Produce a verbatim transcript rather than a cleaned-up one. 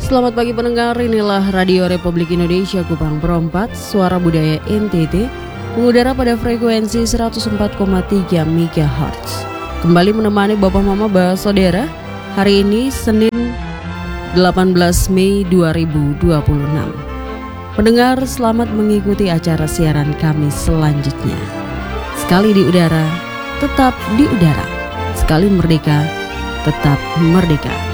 Selamat pagi pendengar, inilah Radio Republik Indonesia Kupang Perempat, suara budaya N T T, mengudara pada frekuensi seratus empat koma tiga megahertz. Kembali menemani Bapak Mama Bapak Saudara, hari ini Senin delapan belas Mei dua ribu dua puluh enam. Pendengar, selamat mengikuti acara siaran kami selanjutnya. Sekali di udara, tetap di udara. Sekali merdeka, tetap merdeka.